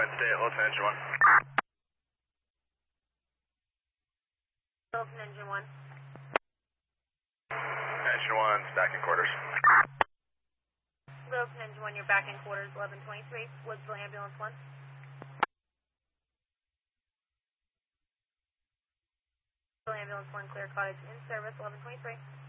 ahead and stay at Littleton Engine 1. Littleton Engine 1. Engine 1's back in quarters. Littleton Engine 1, you're back in quarters, 1123, Woodsville Ambulance 1. Woodsville Ambulance 1, Clear Cottage in service, 1123.